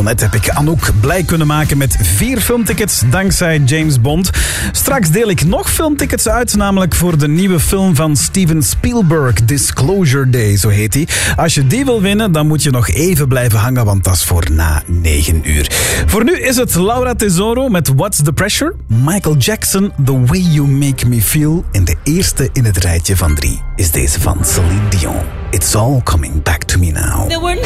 Net heb ik Anouk blij kunnen maken met 4 filmtickets dankzij James Bond. Straks deel ik nog filmtickets uit, namelijk voor de nieuwe film van Steven Spielberg, Disclosure Day, zo heet hij. Als je die wil winnen, dan moet je nog even blijven hangen, want dat is voor na 9 uur. Voor nu is het Laura Tesoro met What's the Pressure? Michael Jackson, The Way You Make Me Feel. En de eerste in het rijtje van 3 is deze van Celine Dion. It's all coming back to me now. There were